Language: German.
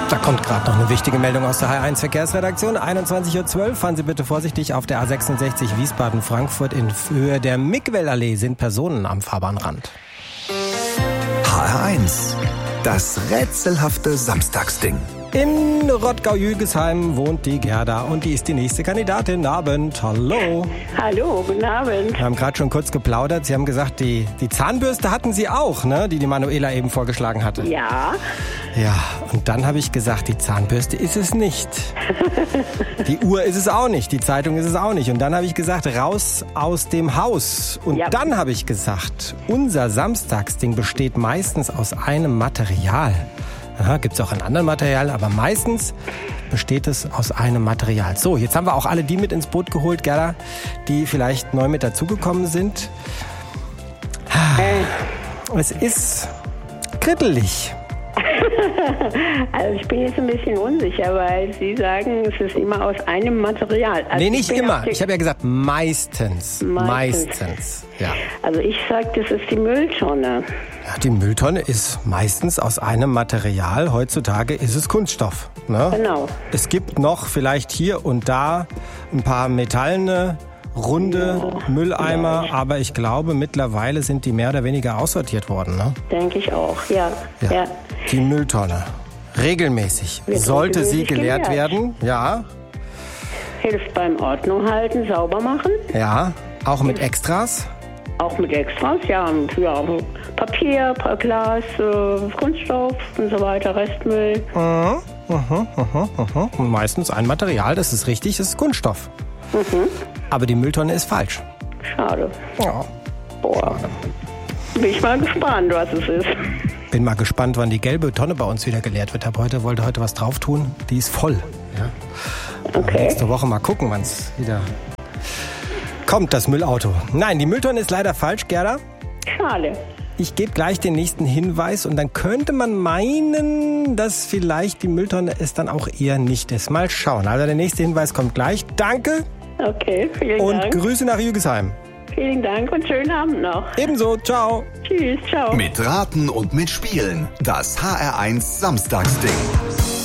Da kommt gerade noch eine wichtige Meldung aus der HR1 Verkehrsredaktion. 21.12 Uhr. Fahren Sie bitte vorsichtig auf der A66 Wiesbaden-Frankfurt. In Höhe der Mickwellallee sind Personen am Fahrbahnrand. HR1, das rätselhafte Samstagsding. In Rottgau-Jügesheim wohnt die Gerda und die ist die nächste Kandidatin. Guten Abend, hallo. Hallo, guten Abend. Wir haben gerade schon kurz geplaudert. Sie haben gesagt, die Zahnbürste hatten Sie auch, ne? Die Manuela eben vorgeschlagen hatte. Ja. Ja, und dann habe ich gesagt, die Zahnbürste ist es nicht. Die Uhr ist es auch nicht, die Zeitung ist es auch nicht. Und dann habe ich gesagt, raus aus dem Haus. Und dann habe ich gesagt, unser Samstagsding besteht meistens aus einem Material. Aha, gibt's auch in anderen Materialien, aber meistens besteht es aus einem Material. So, jetzt haben wir auch alle die mit ins Boot geholt, Gerda, die vielleicht neu mit dazugekommen sind. Es ist krittelig. Also ich bin jetzt ein bisschen unsicher, weil Sie sagen, es ist immer aus einem Material. Also nee, nicht immer. Ich habe ja gesagt, meistens. Meistens. Ja. Also ich sage, das ist die Mülltonne. Ja, die Mülltonne ist meistens aus einem Material. Heutzutage ist es Kunststoff. Ne? Genau. Es gibt noch vielleicht hier und da ein paar metallene, runde Mülleimer, aber ich glaube, mittlerweile sind die mehr oder weniger aussortiert worden. Ne? Denke ich auch, ja. Die Mülltonne. Regelmäßig. Sollte sie geleert werden? Ja. Hilft beim Ordnung halten, sauber machen? Ja. Auch mit Extras? Auch mit Extras, ja. Papier, Glas, Kunststoff und so weiter, Restmüll. Und meistens ein Material, das ist richtig, das ist Kunststoff. Aber die Mülltonne ist falsch. Schade. Ja. Boah. Bin ich mal gespannt, was es ist. Bin mal gespannt, wann die gelbe Tonne bei uns wieder geleert wird. Wollte heute was drauf tun. Die ist voll. Ja. Okay. Nächste Woche mal gucken, wann es wieder kommt, das Müllauto. Nein, die Mülltonne ist leider falsch, Gerda. Schade. Ich gebe gleich den nächsten Hinweis und dann könnte man meinen, dass vielleicht die Mülltonne es dann auch eher nicht ist. Mal schauen. Also der nächste Hinweis kommt gleich. Danke. Okay, vielen Dank. Und Grüße nach Jügesheim. Vielen Dank und schönen Abend noch. Ebenso. Ciao. Tschüss, ciao. Mit Raten und mit Spielen. Das HR1 Samstagsding.